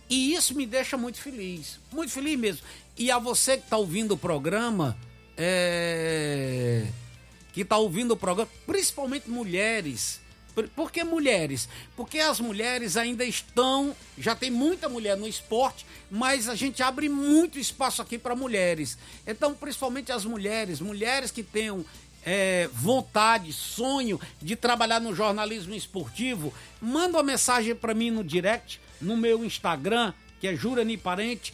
E isso me deixa muito feliz mesmo. E a você que está ouvindo o programa, principalmente mulheres. Por que mulheres? Porque as mulheres ainda já tem muita mulher no esporte, mas a gente abre muito espaço aqui para mulheres. Então, principalmente as mulheres que tenham vontade, sonho de trabalhar no jornalismo esportivo, manda uma mensagem para mim no direct, no meu Instagram, que é Jurani Parente,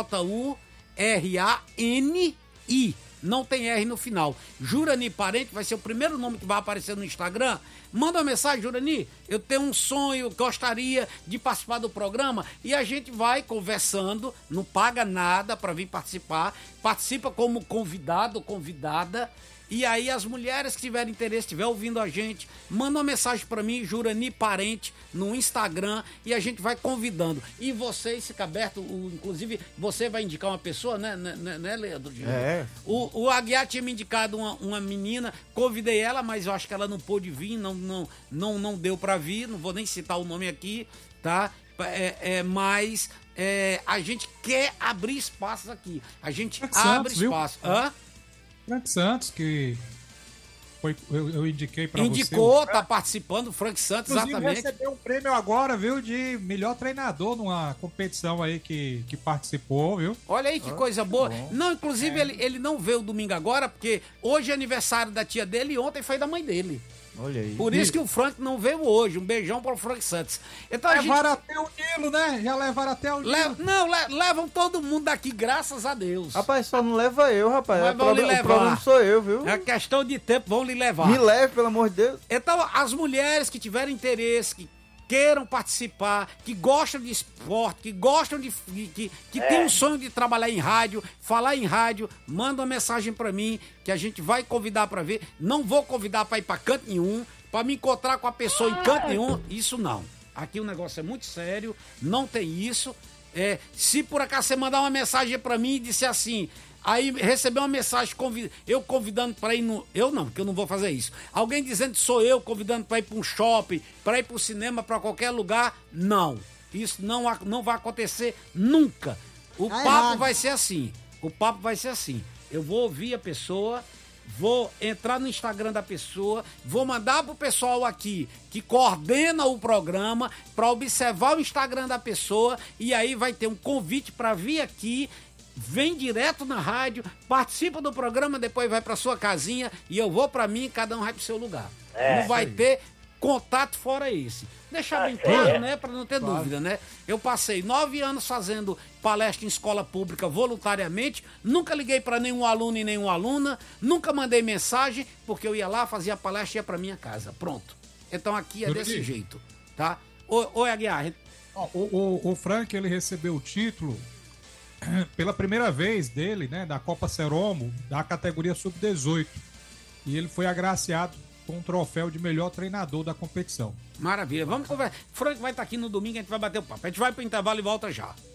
Jurani, não tem R no final. Jurani Parente vai ser o primeiro nome que vai aparecer no Instagram. Manda uma mensagem, Jurani, eu tenho um sonho, gostaria de participar do programa, e a gente vai conversando, não paga nada para vir participar, participa como convidado, convidada. E aí as mulheres que tiverem interesse, estiver ouvindo a gente, manda uma mensagem para mim, Jurani Parente, no Instagram, e a gente vai convidando. E você, fica aberto, inclusive você vai indicar uma pessoa, né Leandro? O Aguiar tinha me indicado uma menina, convidei ela, mas eu acho que ela não pôde vir, não deu para vir, não vou nem citar o nome aqui, tá? Mas a gente quer abrir espaços aqui. A gente abre espaço. Hã? Frank Santos, que eu indiquei pra você. Indicou, tá participando, o Frank Santos, exatamente. Recebeu um prêmio agora, viu, de melhor treinador numa competição aí que participou, viu? Olha aí que coisa boa. Não, inclusive ele não veio domingo agora, porque hoje é aniversário da tia dele e ontem foi da mãe dele. Olha aí. Por isso que o Frank não veio hoje. Um beijão para o Frank Santos. Então, levaram até o Nilo, né? Já levaram até o Nilo. Levam todo mundo daqui, graças a Deus. Rapaz, só não leva eu, rapaz. Mas vão lhe levar. O problema sou eu, viu? É questão de tempo, vão lhe levar. Me leve, pelo amor de Deus. Então, as mulheres que tiverem interesse, que queiram participar, que gostam de esporte, que gostam que tem um sonho de trabalhar em rádio, falar em rádio, manda uma mensagem pra mim, que a gente vai convidar pra ver. Não vou convidar pra ir pra canto nenhum, pra me encontrar com a pessoa em canto nenhum, isso não. Aqui o negócio é muito sério, não tem isso. Se por acaso você mandar uma mensagem pra mim e disser assim, aí receber uma mensagem eu convidando para ir eu não, porque eu não vou fazer isso. Alguém dizendo que sou eu convidando para ir para um shopping, para ir para o cinema, para qualquer lugar, não. Isso não vai acontecer nunca. O papo vai ser assim. Eu vou ouvir a pessoa, vou entrar no Instagram da pessoa, vou mandar pro pessoal aqui que coordena o programa para observar o Instagram da pessoa, e aí vai ter um convite para vir aqui. Vem direto na rádio, participa do programa, depois vai pra sua casinha e eu vou pra mim e cada um vai pro seu lugar. Não vai ter contato fora esse. Deixar bem claro, né? Pra não ter dúvida, né? Eu passei 9 anos fazendo palestra em escola pública voluntariamente, nunca liguei pra nenhum aluno e nenhuma aluna, nunca mandei mensagem, porque eu ia lá, fazia palestra e ia pra minha casa. Pronto. Então aqui é desse jeito, tá? Oi, Aguiar. O Frank, ele recebeu o título pela primeira vez dele, né, da Copa Seromo, da categoria Sub-18. E ele foi agraciado com um troféu de melhor treinador da competição. Maravilha, vamos conversar. Frank vai estar aqui no domingo, a gente vai bater o papo. A gente vai pro intervalo e volta já.